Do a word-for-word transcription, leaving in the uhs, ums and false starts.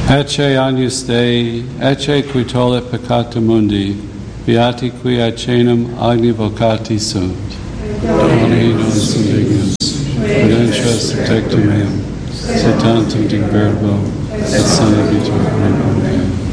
Ecce agnus Dei, ecce qui tollit peccata mundi, beati qui ad caenum agni vocati sunt. Doni nos indignus, redentras tectum meum, se tantum in verbo, et sanabitur in omnia.